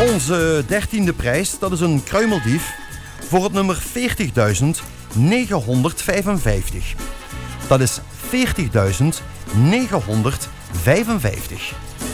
Onze 13e prijs, dat is een kruimeldief voor het nummer 40.955. Dat is 40.955.